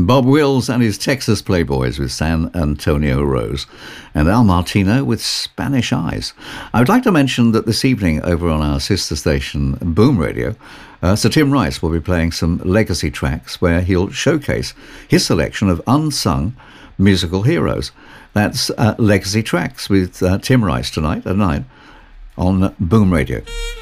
Bob Wills and his Texas Playboys with San Antonio Rose, and Al Martino with Spanish Eyes. I would like to mention that this evening over on our sister station, Boom Radio, Sir Tim Rice will be playing some legacy tracks where he'll showcase his selection of unsung musical heroes. That's Legacy Tracks with Tim Rice tonight at 9 on Boom Radio.